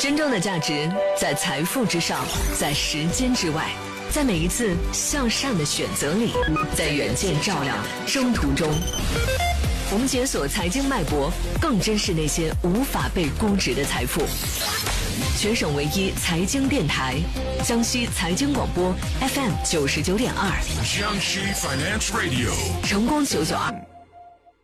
真正的价值在财富之上，在时间之外，在每一次向善的选择里，在远见照亮征途中。我们解锁财经脉搏，更珍视那些无法被估值的财富。全省唯一财经电台，江西财经广播 FM 99.2， 江西 Finance Radio， 成功992。